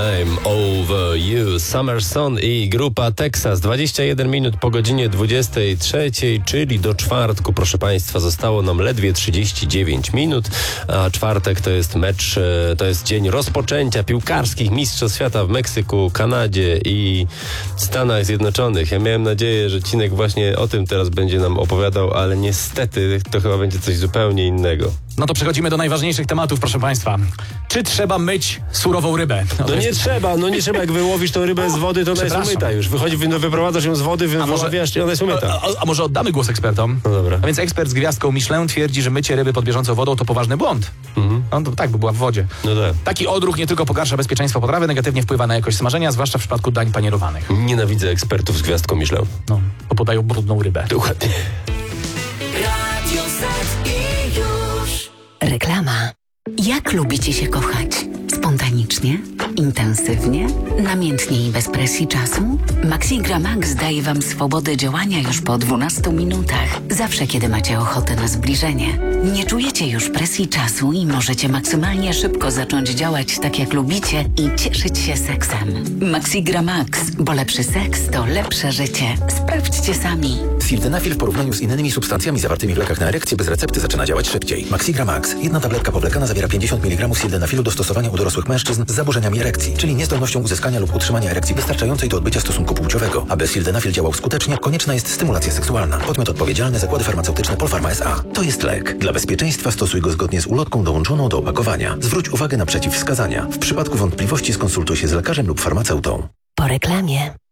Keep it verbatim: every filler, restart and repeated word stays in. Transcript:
I'm over you, Summer Sun i grupa Texas. dwadzieścia jeden minut po godzinie dwudziestej trzeciej, czyli do czwartku, proszę Państwa, zostało nam ledwie trzydzieści dziewięć minut, a czwartek to jest mecz, to jest dzień rozpoczęcia piłkarskich mistrzostw świata w Meksyku, Kanadzie i Stanach Zjednoczonych. Ja miałem nadzieję, że Cinek właśnie o tym teraz będzie nam opowiadał, ale niestety to chyba będzie coś zupełnie innego. No to przechodzimy do najważniejszych tematów, proszę Państwa. Czy trzeba myć surową rybę? No, no nie jest... trzeba, no nie trzeba. Jak wyłowisz tą rybę z wody, to ona jest umyta już. Wychodzi, no, wyprowadzasz ją z wody, wyłowiasz i ona jest umyta. A, a, a może oddamy głos ekspertom? No dobra. A więc ekspert z gwiazdką Michelin twierdzi, że mycie ryby pod bieżącą wodą to poważny błąd. Mhm. No to tak, by była w wodzie. No tak. Taki odruch nie tylko pogarsza bezpieczeństwo potrawy, negatywnie wpływa na jakość smażenia, zwłaszcza w przypadku dań panierowanych. Nienawidzę ekspertów z gwiazdką Michelin. No, bo podają brudną rybę. Dokładnie. Reklama. Jak lubicie się kochać? Spontanicznie? Intensywnie? Namiętnie i bez presji czasu? Maxigra Max daje Wam swobodę działania już po dwunastu minutach. Zawsze, kiedy macie ochotę na zbliżenie. Nie czujecie już presji czasu i możecie maksymalnie szybko zacząć działać tak, jak lubicie i cieszyć się seksem. Maxigra Max, bo lepszy seks to lepsze życie. Sprawdźcie sami. Sildenafil w porównaniu z innymi substancjami zawartymi w lekach na erekcję bez recepty zaczyna działać szybciej. Maxigra Max. Jedna tabletka powlekana zawiera pięćdziesiąt miligramów sildenafilu do stosowania u dorosłych mężczyzn z zaburzeniami erekcji, czyli niezdolnością uzyskania lub utrzymania erekcji wystarczającej do odbycia stosunku płciowego. Aby sildenafil działał skutecznie, konieczna jest stymulacja seksualna. Podmiot odpowiedzialny: Zakłady Farmaceutyczne Polpharma S A. To jest lek. Dla bezpieczeństwa stosuj go zgodnie z ulotką dołączoną do opakowania. Zwróć uwagę na przeciwwskazania. W przypadku wątpliwości skonsultuj się z lekarzem lub farmaceutą. Po reklamie.